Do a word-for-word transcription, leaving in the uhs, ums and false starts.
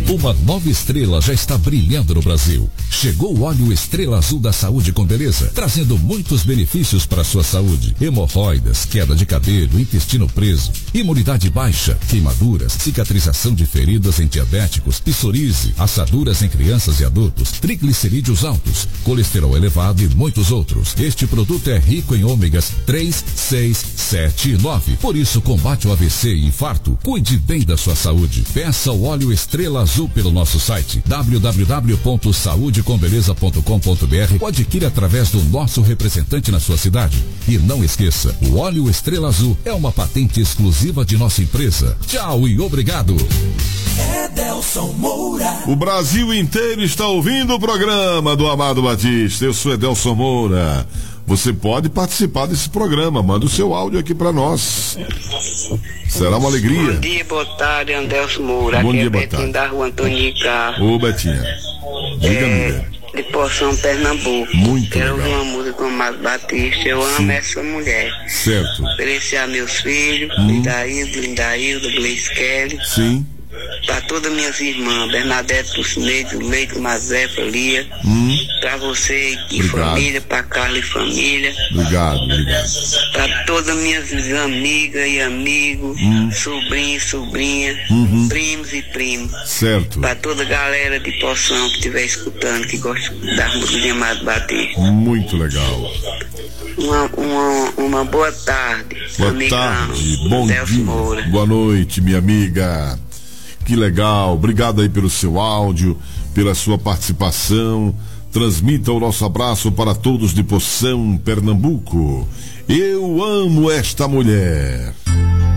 Uma nova estrela já está brilhando no Brasil. Chegou o óleo Estrela Azul da Saúde com Beleza, trazendo muitos benefícios para a sua saúde. Hemorroidas, queda de cabelo, intestino preso, imunidade baixa, queimaduras, cicatrização de feridas em diabéticos, psoríase, assaduras em crianças e adultos, triglicerídeos altos, colesterol elevado e muitos outros. Este produto é rico em ômegas três, seis, sete e nove. Por isso combate o A V C e infarto. Cuide bem da sua saúde. Peça o óleo Estrela Azul pelo nosso site w w w ponto saúde com beleza ponto com ponto b r ou adquire através do nosso representante na sua cidade. E não esqueça, o óleo Estrela Azul é uma patente exclusiva de nossa empresa. Tchau e obrigado. Edelson Moura. O Brasil inteiro está ouvindo o programa do Amado Batista. Eu sou Edelson Moura. Você pode participar desse programa. Manda o seu áudio aqui para nós. Será uma alegria. Bom dia, boa tarde, Edelson Moura. Bom aqui dia, é boa Betinho tarde. da Rua Antônio de Carro. Ô, Betinha. Diga, é, amiga. de Poção, Pernambuco. Muito Quero legal. ouvir uma música com o Amado Batista. Eu Sim. amo essa mulher. Certo. Oferecer a meus filhos, Hum. Lindaíldo, Lindaíldo, Gleice Kelly. Sim. Para todas minhas irmãs, Bernadette Lucineide, Leite, Mazefa, Lia. Hum. Para você e Obrigado. família, para Carla e família. Obrigado, obrigado. Para todas minhas amigas e amigos, Hum. sobrinhos e sobrinha, Uhum. primos e primos. Certo. Para toda a galera de Poção que estiver escutando, que gosta da música de Amado Batista. Muito legal. Uma, uma, uma boa tarde. Boa amigão, tarde, bom Delcio dia. Moura. Boa noite, minha amiga. Que legal. Obrigado aí pelo seu áudio, pela sua participação. Transmita o nosso abraço para todos de Poção, Pernambuco. Eu amo esta mulher.